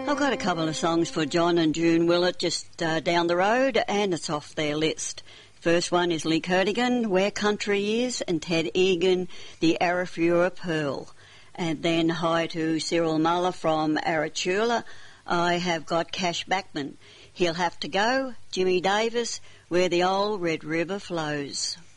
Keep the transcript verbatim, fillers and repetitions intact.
I've got a couple of songs for John and June Willett just uh, down the road, and it's off their list. First one is Lee Kertigan, Where Country Is, and Ted Egan, The Arafura Pearl. And then hi to Cyril Muller from Arachula. I have got Cash Backman, He'll Have to Go, Jimmy Davis, Where the Old Red River Flows.